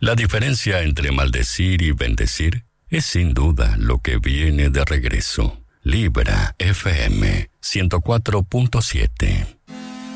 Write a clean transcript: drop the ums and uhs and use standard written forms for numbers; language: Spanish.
La diferencia entre maldecir y bendecir es sin duda lo que viene de regreso. Libra FM 104.7.